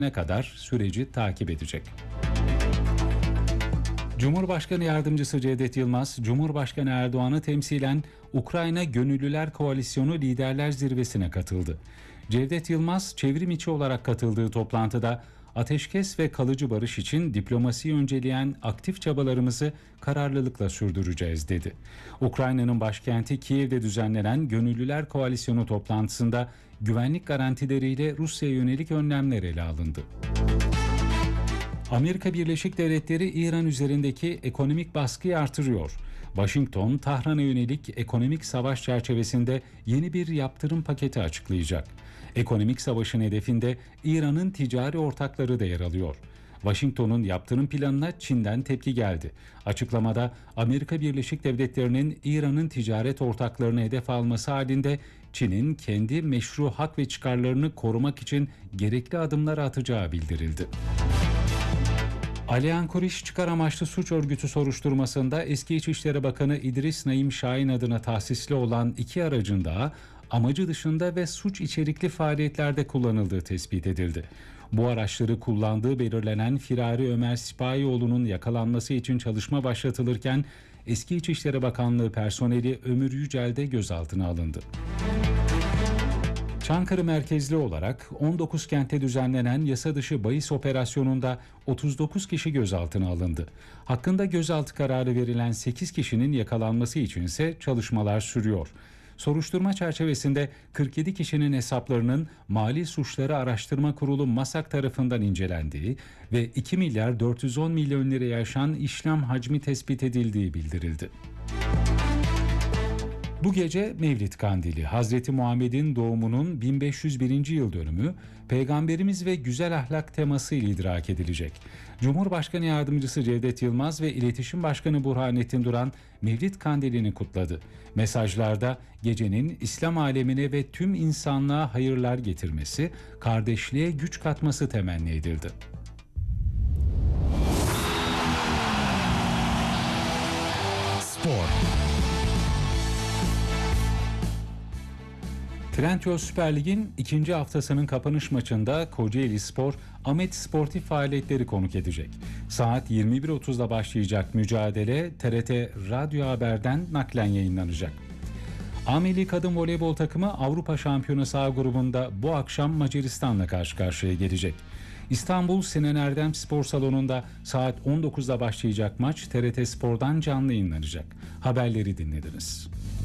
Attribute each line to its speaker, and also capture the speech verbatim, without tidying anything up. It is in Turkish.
Speaker 1: ne kadar süreci takip edecek. Cumhurbaşkanı Yardımcısı Cevdet Yılmaz, Cumhurbaşkanı Erdoğan'ı temsilen Ukrayna Gönüllüler Koalisyonu Liderler Zirvesi'ne katıldı. Cevdet Yılmaz, çevrim içi olarak katıldığı toplantıda ateşkes ve kalıcı barış için diplomasiyi önceleyen aktif çabalarımızı kararlılıkla sürdüreceğiz dedi. Ukrayna'nın başkenti Kiev'de düzenlenen Gönüllüler Koalisyonu toplantısında güvenlik garantileriyle Rusya'ya yönelik önlemler ele alındı. Amerika Birleşik Devletleri İran üzerindeki ekonomik baskıyı artırıyor. Washington, Tahran'a yönelik ekonomik savaş çerçevesinde yeni bir yaptırım paketi açıklayacak. Ekonomik savaşın hedefinde İran'ın ticari ortakları da yer alıyor. Washington'un yaptırım planına Çin'den tepki geldi. Açıklamada Amerika Birleşik Devletleri'nin İran'ın ticaret ortaklarını hedef alması halinde Çin'in kendi meşru hak ve çıkarlarını korumak için gerekli adımlar atacağı bildirildi. Aliyan Kuriş çıkar amaçlı suç örgütü soruşturmasında eski İçişleri Bakanı İdris Naim Şahin adına tahsisli olan iki aracın daha amacı dışında ve suç içerikli faaliyetlerde kullanıldığı tespit edildi. Bu araçları kullandığı belirlenen Firari Ömer Sipahioğlu'nun yakalanması için çalışma başlatılırken eski İçişleri Bakanlığı personeli Ömür Yücel de gözaltına alındı. Çankırı merkezli olarak on dokuz kentte düzenlenen yasa dışı bahis operasyonunda otuz dokuz kişi gözaltına alındı. Hakkında gözaltı kararı verilen sekiz kişinin yakalanması için ise çalışmalar sürüyor. Soruşturma çerçevesinde kırk yedi kişinin hesaplarının Mali Suçları Araştırma Kurulu MASAK tarafından incelendiği ve iki milyar dört yüz on milyon liraya aşan işlem hacmi tespit edildiği bildirildi. Bu gece Mevlid Kandili, Hazreti Muhammed'in doğumunun bin beş yüz birinci yıl dönümü, Peygamberimiz ve güzel ahlak teması ile idrak edilecek. Cumhurbaşkanı Yardımcısı Cevdet Yılmaz ve İletişim Başkanı Burhanettin Duran Mevlid Kandili'ni kutladı. Mesajlarda gecenin İslam alemine ve tüm insanlığa hayırlar getirmesi, kardeşliğe güç katması temenni edildi. Spor. Trendyol Süper Lig'in ikinci haftasının kapanış maçında Kocaeli Spor, Ahmet Sportif faaliyetleri konuk edecek. Saat yirmi bir otuzda başlayacak mücadele T R T Radyo Haber'den naklen yayınlanacak. A Milli Kadın Voleybol takımı Avrupa Şampiyonası A grubunda bu akşam Macaristan'la karşı karşıya gelecek. İstanbul Sinan Erdem Spor Salonu'nda saat on dokuzda başlayacak maç T R T Spor'dan canlı yayınlanacak. Haberleri dinlediniz.